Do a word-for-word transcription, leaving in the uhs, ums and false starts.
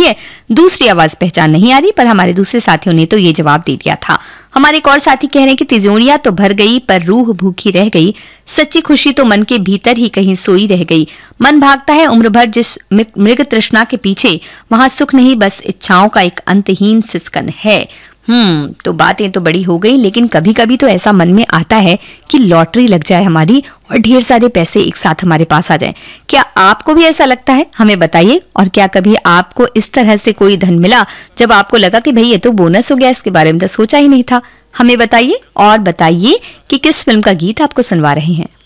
रही है। दूसरी आवाज पहचान नहीं आ रही, पर हमारे दूसरे साथियों ने तो ये जवाब दे दिया था। हमारे एक और साथी कह रहे हैं कि तिजोरियां तो भर गई पर रूह भूखी रह गई, सच्ची खुशी तो मन के भीतर ही कहीं सोई रह गई। मन भागता है उम्र भर जिस मृग तृष्णा के पीछे, वहां सुख नहीं बस इच्छाओं का एक अंतहीन सिसकन है। हम्म तो बातें तो बड़ी हो गई, लेकिन कभी कभी तो ऐसा मन में आता है कि लॉटरी लग जाए हमारी और ढेर सारे पैसे एक साथ हमारे पास आ जाएं। क्या आपको भी ऐसा लगता है? हमें बताइए। और क्या कभी आपको इस तरह से कोई धन मिला जब आपको लगा कि भाई ये तो बोनस हो गया, इसके बारे में तो सोचा ही नहीं था? हमें बताइए और बताइए कि किस फिल्म का गीत आपको सुनवा रहे हैं।